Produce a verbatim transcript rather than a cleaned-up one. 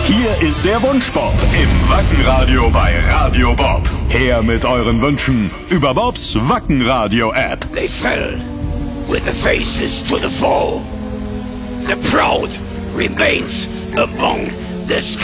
Hier ist der Wunschbob im Wackenradio bei Radio Bob. Her mit euren Wünschen über Bobs Wackenradio-App. They fell with the faces to the foe. The proud remains among the